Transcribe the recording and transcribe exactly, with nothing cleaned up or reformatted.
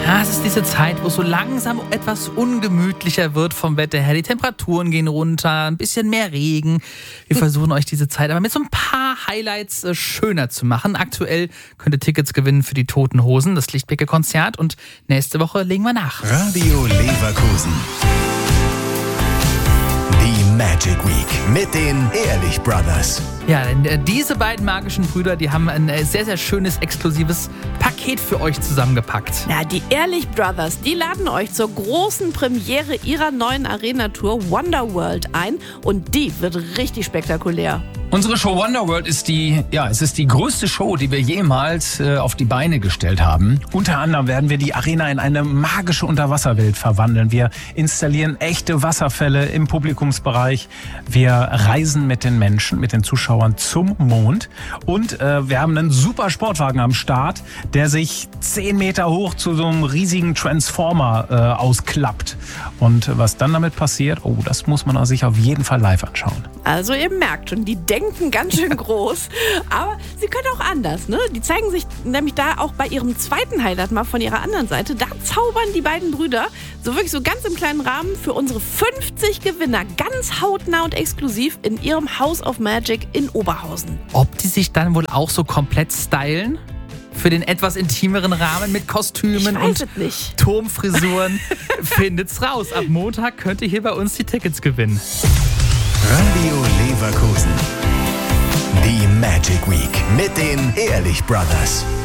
Ja, es ist diese Zeit, wo es so langsam etwas ungemütlicher wird vom Wetter her. Die Temperaturen gehen runter, ein bisschen mehr Regen. Wir versuchen euch diese Zeit aber mit so ein paar Highlights äh, schöner zu machen. Aktuell könnt ihr Tickets gewinnen für die Toten Hosen, das Lichtblicke-Konzert. Und nächste Woche legen wir nach. Radio Leverkusen. Die Magic Week mit den Ehrlich Brothers. Ja, denn äh, diese beiden magischen Brüder, die haben ein äh, sehr, sehr schönes, exklusives Paket für euch zusammengepackt. Ja, die Ehrlich Brothers, die laden euch zur großen Premiere ihrer neuen Arena-Tour Wonderworld ein. Und die wird richtig spektakulär. Unsere Show Wonderworld ist die, ja, es ist die größte Show, die wir jemals äh, auf die Beine gestellt haben. Unter anderem werden wir die Arena in eine magische Unterwasserwelt verwandeln. Wir installieren echte Wasserfälle im Publikumsbereich. Wir reisen mit den Menschen, mit den Zuschauern zum Mond. Und äh, wir haben einen super Sportwagen am Start, der sich zehn Meter hoch zu so einem riesigen Transformer äh, ausklappt. Und was dann damit passiert, oh, das muss man sich auf jeden Fall live anschauen. Also ihr merkt schon, die denken ganz schön groß, aber sie können auch anders, ne? Die zeigen sich nämlich da auch bei ihrem zweiten Highlight mal von ihrer anderen Seite. Da zaubern die beiden Brüder so wirklich so ganz im kleinen Rahmen für unsere fünfzig Gewinner ganz hautnah und exklusiv in ihrem House of Magic in Oberhausen. Ob die sich dann wohl auch so komplett stylen? Für den etwas intimeren Rahmen mit Kostümen Ich weiß und es nicht. Turmfrisuren. Findet's raus. Ab Montag könnt ihr hier bei uns die Tickets gewinnen. Radio Leverkusen. Die Magic Week mit den Ehrlich Brothers.